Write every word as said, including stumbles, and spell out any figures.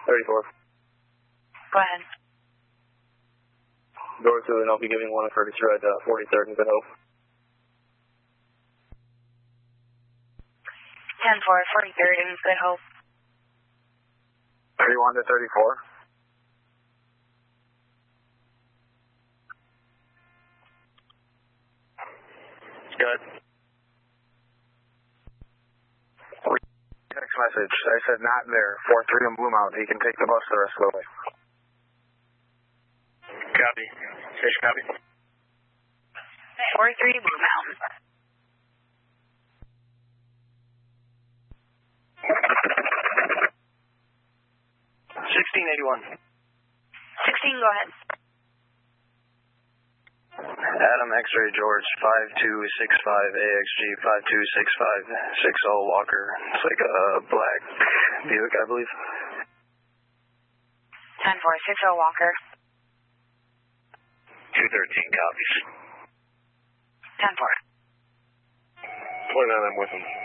thirty-four. Go ahead. Door two, and I'll be giving one of Fergus Red, uh, forty-third and Good Hope. ten four, forty-third and Good Hope. thirty-one to thirty-four. Good. Text message. I said not there. four three on Blue Mountain. He can take the bus the rest of the way. Copy. Fish copy. four three Blue Mountain. sixteen eighty-one. sixteen, go ahead. Adam X-Ray George, five two six five A X G, five two six five, six oh Walker. It's like a black Buick, I believe. ten four, six oh Walker. two thirteen copies. ten four. twenty-nine, I'm with him.